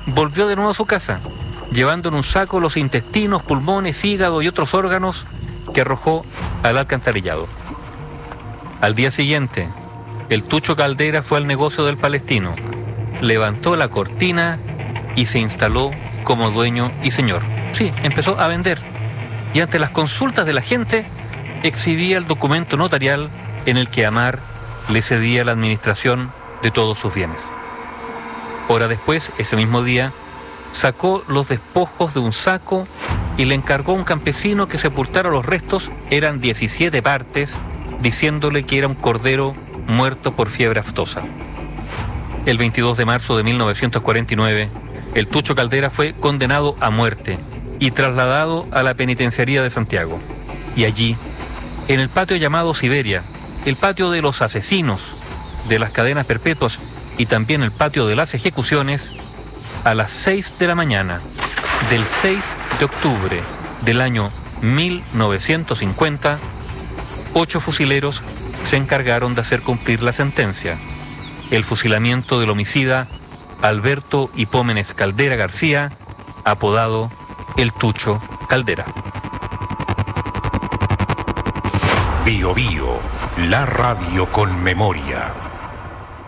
volvió de nuevo a su casa, llevando en un saco los intestinos, pulmones, hígado y otros órganos que arrojó al alcantarillado. Al día siguiente, el Tucho Caldera fue al negocio del palestino, levantó la cortina y se instaló como dueño y señor. Sí, empezó a vender. Y ante las consultas de la gente, exhibía el documento notarial en el que Amar le cedía la administración de todos sus bienes. Hora después, ese mismo día, sacó los despojos de un saco y le encargó a un campesino que sepultara los restos. Eran 17 partes, diciéndole que era un cordero muerto por fiebre aftosa. El 22 de marzo de 1949, el Tucho Caldera fue condenado a muerte y trasladado a la penitenciaría de Santiago. Y allí, en el patio llamado Siberia, el patio de los asesinos, de las cadenas perpetuas y también el patio de las ejecuciones, a las 6 de la mañana del 6 de octubre del año 1950, 8 fusileros se encargaron de hacer cumplir la sentencia: el fusilamiento del homicida Alberto Hipómenes Caldera García, apodado el Tucho Caldera. Bio Bio, la radio con memoria.